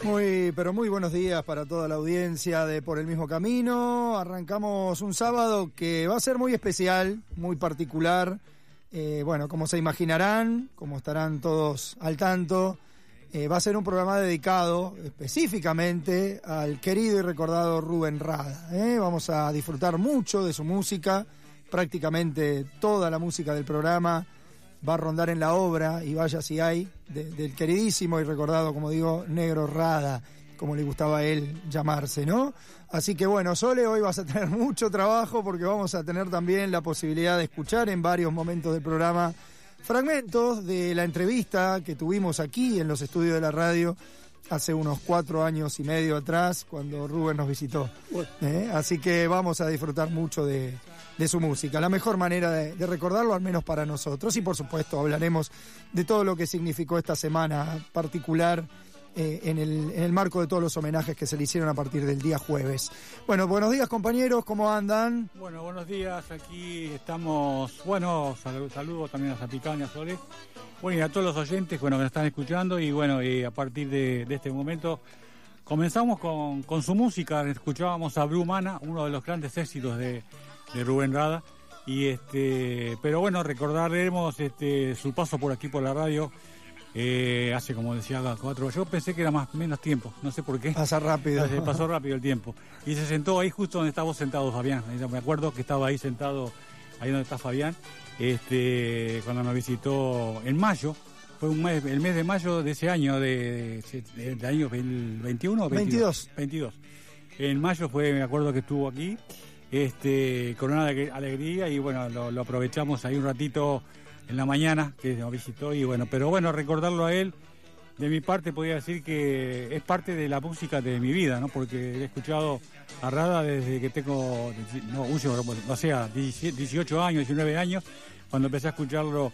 Pero muy buenos días para toda la audiencia de Por el Mismo Camino. Arrancamos un sábado que va a ser muy especial, muy particular. Bueno, como se imaginarán, como estarán todos al tanto, va a ser un programa dedicado específicamente al querido y recordado Rubén Rada. Vamos a disfrutar mucho de su música, prácticamente toda la música del programa va a rondar en la obra, y vaya si hay, del queridísimo y recordado, como digo, Negro Rada, como le gustaba a él llamarse, ¿no? Así que bueno, Sole, hoy vas a tener mucho trabajo porque vamos a tener también la posibilidad de escuchar en varios momentos del programa fragmentos de la entrevista que tuvimos aquí en los estudios de la radio hace unos 4 años y medio atrás, cuando Rubén nos visitó. Así que vamos a disfrutar mucho de su música. La mejor manera de recordarlo, al menos para nosotros. Y por supuesto hablaremos de todo lo que significó esta semana particular en el marco de todos los homenajes que se le hicieron a partir del día jueves. Bueno, buenos días, compañeros, ¿cómo andan? Bueno, buenos días, aquí estamos, bueno, saludos también a Zapicán y a Sole, bueno, y a todos los oyentes, bueno, que nos están escuchando, y bueno, a partir de este momento comenzamos con su música. Escuchábamos a Blue Mana, uno de los grandes éxitos de Rubén Rada, y pero bueno, recordaremos su paso por aquí por la radio. Hace, como decía, 4. Yo pensé que era menos tiempo, no sé por qué. Pasa rápido. Pasó rápido el tiempo. Y se sentó ahí justo donde estabas sentado, Fabián. Me acuerdo que estaba ahí sentado, ahí donde está Fabián, cuando nos visitó en mayo. Fue el mes de mayo de ese año, de año 21 o 22. 22. En mayo me acuerdo que estuvo aquí, con una alegría, y bueno, lo aprovechamos ahí un ratito en la mañana que nos visitó, y bueno, pero bueno, recordarlo a él, de mi parte podría decir que es parte de la música de mi vida, ¿no? Porque he escuchado a Rada desde que tengo, 18 años, 19 años, cuando empecé a escucharlo,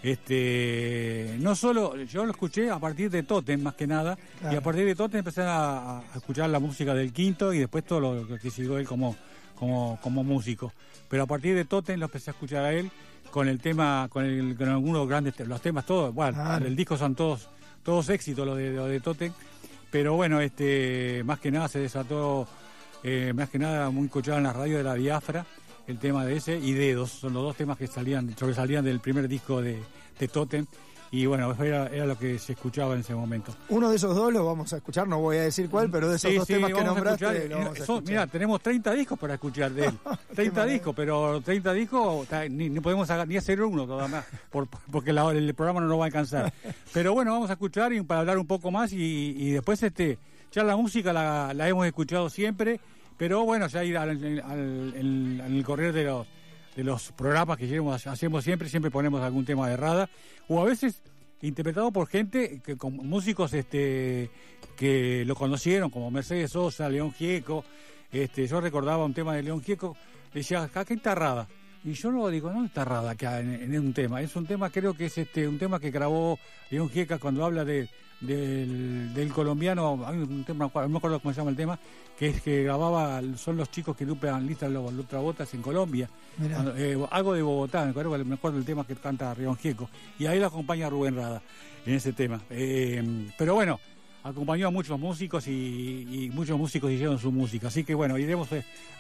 no solo, yo lo escuché a partir de Totem más que nada, claro. Y a partir de Totem empecé a escuchar la música del Quinto y después todo lo que siguió él como músico. Pero a partir de Totem lo empecé a escuchar a él, con el tema, con algunos grandes, los temas todos, bueno, claro. El disco son todos éxitos, lo de Totem, pero bueno, más que nada se desató, más que nada muy escuchado en la radio de la Biafra, el tema de ese, y Dedos, son los dos temas que sobresalían del primer disco de Totem, y bueno, era lo que se escuchaba en ese momento. Uno de esos dos lo vamos a escuchar, no voy a decir cuál, pero de esos dos temas que nombraste lo vamos a escuchar. Mira, tenemos 30 discos para escuchar de él. 30 discos, pero 30 discos ni podemos ni hacer uno todavía, porque el programa no nos va a alcanzar. Pero bueno, vamos a escuchar y para hablar un poco más, y después ya la música la hemos escuchado siempre, pero bueno, ya ir en el correr de los programas que hacemos siempre ponemos algún tema de Rada, o a veces interpretado por gente con músicos que lo conocieron, como Mercedes Sosa, León Gieco. Yo recordaba un tema de León Gieco, decía, acá está Rada, y yo no digo, no está Rada acá en un tema, es un tema, creo que es un tema que grabó León Gieco cuando habla del colombiano. Hay un tema, no me acuerdo cómo se llama el tema, que es que grababa, son los chicos que listan los ultrabotas en Colombia, algo de Bogotá, me acuerdo del tema que canta León Gieco, y ahí lo acompaña Rubén Rada en ese tema, pero bueno, acompañó a muchos músicos, y muchos músicos hicieron su música, así que bueno, iremos